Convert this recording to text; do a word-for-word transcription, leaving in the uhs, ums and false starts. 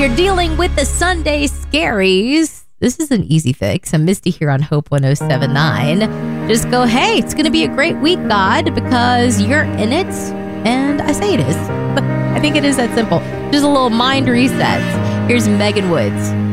you're dealing with the Sunday scaries, this is an easy fix. I'm Misty here on Hope one oh seven point nine. Just go, hey, it's going to be a great week, God, because you're in it. And I say it is. I think it is that simple. Just a little mind reset. Here's Megan Woods.